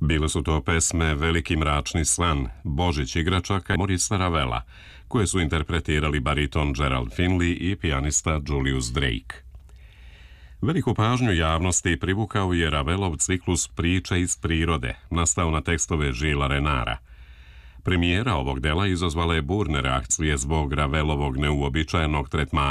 Bile su to pesme Veliki mračni san, Božić igračaka i Morisa Ravela, koje su interpretirali bariton Gerald Finley i pijanista Julius Drake. Veliku pažnju javnosti privukao je Ravelov ciklus Priča iz prirode, nastao na tekstove Žila Renara. Premijera ovog dela izazvala je burne reakcije zbog Ravelovog neuobičajenog tretmana